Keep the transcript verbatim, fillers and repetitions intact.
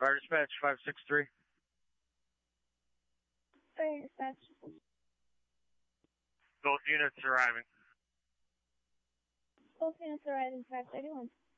Fire dispatch five six three. Fire dispatch. Both units arriving. Both units arriving five thirty-one.